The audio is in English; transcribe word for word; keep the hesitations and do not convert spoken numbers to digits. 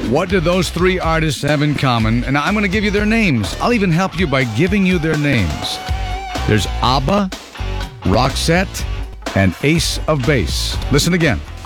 What do those three artists have in common? And I'm going to give you their names. I'll even help you by giving you their names. There's ABBA, Roxette, and Ace of Base. Listen again.